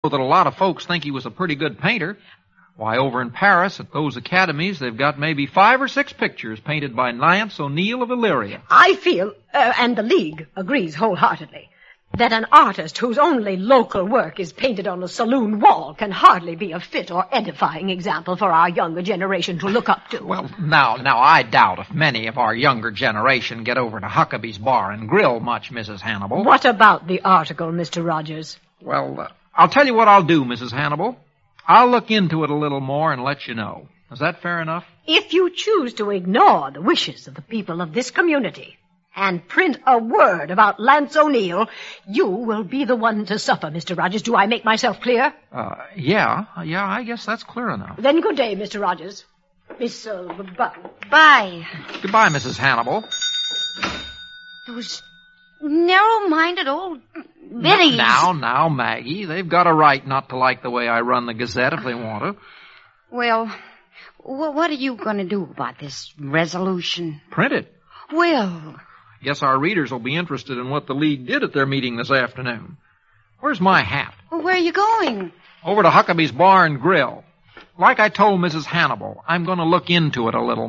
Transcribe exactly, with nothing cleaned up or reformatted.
that a lot of folks think he was a pretty good painter. Why, over in Paris, at those academies, they've got maybe five or six pictures painted by Lance O'Neill of Illyria. I feel, uh, and the League agrees wholeheartedly, that an artist whose only local work is painted on a saloon wall can hardly be a fit or edifying example for our younger generation to look up to. Well, now, now, I doubt if many of our younger generation get over to Huckabee's Bar and Grill much, Missus Hannibal. What about the article, Mister Rogers? Well, uh, I'll tell you what I'll do, Missus Hannibal. I'll look into it a little more and let you know. Is that fair enough? If you choose to ignore the wishes of the people of this community and print a word about Lance O'Neill, you will be the one to suffer, Mister Rogers. Do I make myself clear? Uh, yeah, yeah, I guess that's clear enough. Then good day, Mister Rogers. Miss, uh, Button. Bye. Goodbye, Missus Hannibal. Those narrow-minded old biddies. Now, now, Maggie, they've got a right not to like the way I run the Gazette if they want to. Well, wh- what are you going to do about this resolution? Print it. Well... Guess our readers will be interested in what the League did at their meeting this afternoon. Where's my hat? Well, where are you going? Over to Huckabee's Bar and Grill. Like I told Missus Hannibal, I'm going to look into it a little